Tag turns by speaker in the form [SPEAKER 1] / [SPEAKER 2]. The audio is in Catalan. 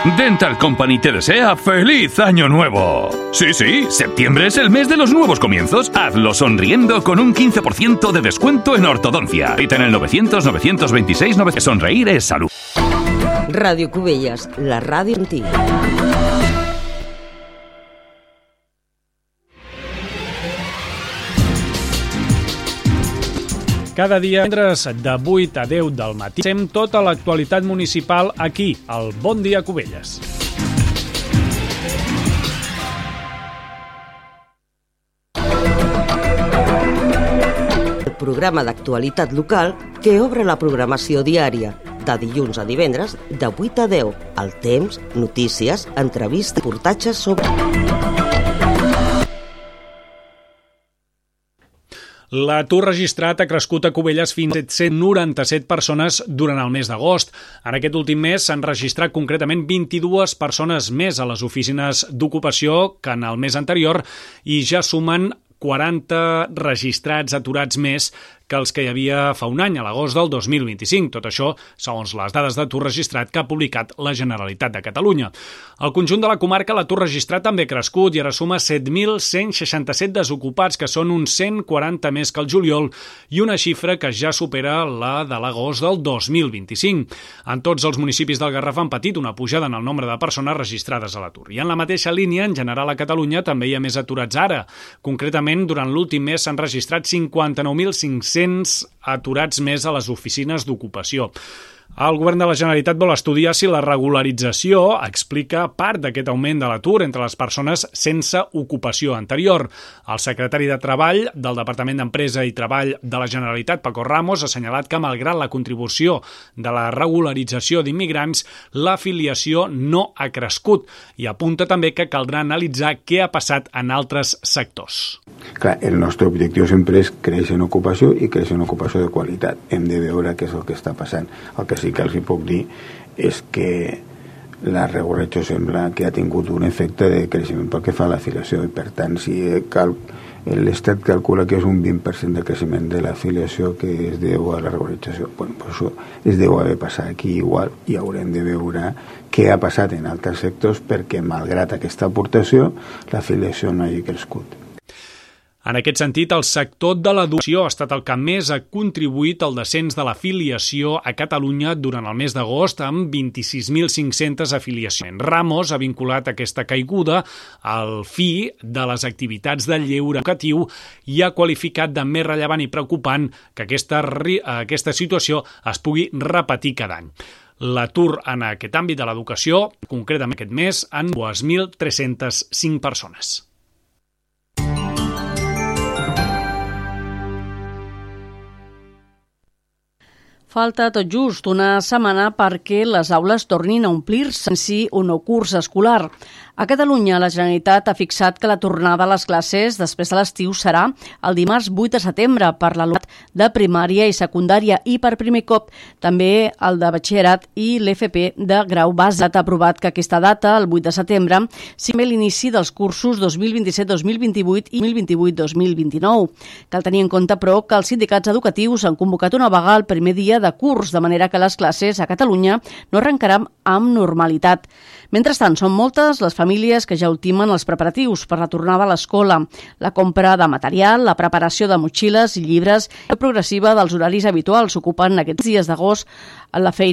[SPEAKER 1] Dental Company te desea ¡Feliz Año Nuevo! Sí, septiembre es el mes de los nuevos comienzos. Hazlo sonriendo con un 15% de descuento en ortodoncia. Y ten el 900-926... Sonreír es salud.
[SPEAKER 2] Ràdio Cubelles, la ràdio antiga.
[SPEAKER 3] Cada dia, divendres de 8 a 10 del matí, fem tota l'actualitat municipal aquí, al Bon Dia Cubelles.
[SPEAKER 2] El programa d'actualitat local que obre la programació diària, de dilluns a divendres, de 8 a 10. El temps, notícies, entrevistes i reportatges sobre...
[SPEAKER 3] L'atur registrat ha crescut a Cubelles fins a 797 persones durant el mes d'agost. En aquest últim mes s'han registrat concretament 22 persones més a les oficines d'ocupació que en el mes anterior i ja sumen 40 registrats aturats més que els que hi havia fa un any, a l'agost del 2025. Tot això, segons les dades d'atur registrat que ha publicat la Generalitat de Catalunya. Al conjunt de la comarca, l'atur registrat també ha crescut i ara suma 7.167 desocupats, que són uns 140 més que el juliol, i una xifra que ja supera la de l'agost del 2025. En tots els municipis del Garraf han patit una pujada en el nombre de persones registrades a l'atur. I en la mateixa línia, en general a Catalunya, també hi ha més aturats ara. Concretament, durant l'últim mes s'han registrat 59.500 aturats més a les oficines d'ocupació. El govern de la Generalitat vol estudiar si la regularització explica part d'aquest augment de l'atur entre les persones sense ocupació anterior. El secretari de Treball del Departament d'Empresa i Treball de la Generalitat, Paco Ramos, ha assenyalat que, malgrat la contribució de la regularització d'immigrants, l'afiliació no ha crescut i apunta també que caldrà analitzar què ha passat en altres sectors.
[SPEAKER 4] Clar, el nostre objectiu sempre és créixer en ocupació i créixer en ocupació de qualitat. Hem de veure què és el que està passant. El que sí que els hi puc dir és que la regularització sembla que ha tingut un efecte de creixement pel que fa a l'afiliació i, per tant, si l'Estat calcula que és un 20% de creixement de l'afiliació que es deu a la regularització, bueno, pues això es deu haver passat aquí igual i haurem de veure què ha passat en altres sectors perquè, malgrat aquesta aportació, l'afiliació no hagi crescut.
[SPEAKER 3] En aquest sentit, el sector de l'educació ha estat el que més ha contribuït al descens de l'afiliació a Catalunya durant el mes d'agost, amb 26.500 afiliacions. Ramos ha vinculat aquesta caiguda al fi de les activitats de lleure educatiu i ha qualificat de més rellevant i preocupant que aquesta situació es pugui repetir cada any. L'atur en aquest àmbit de l'educació, concretament aquest mes, en 2.305 persones.
[SPEAKER 5] Falta tot just una setmana perquè les aules tornin a omplir-se en si un nou curs escolar. A Catalunya, la Generalitat ha fixat que la tornada a les classes després de l'estiu serà el dimarts 8 de setembre per l'alumnat de primària i secundària i per primer cop també el de batxillerat i l'FP de grau bàsic. Ha aprovat que aquesta data, el 8 de setembre, sigui l'inici dels cursos 2027-2028 i 2028-2029. Cal tenir en compte, però, que els sindicats educatius han convocat una vaga el primer dia de curs, de manera que les classes a Catalunya no arrencaran amb normalitat. Mentrestant, són moltes les famílies que ja ultimen els preparatius per la tornada a l'escola, la compra de material, la preparació de motxilles i llibres i la progressiva dels horaris habituals ocupen aquests dies d'agost la feina